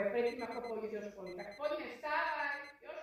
predtým, ako pôjdeš do školy. Tak poďme, vstávaj, Jožko.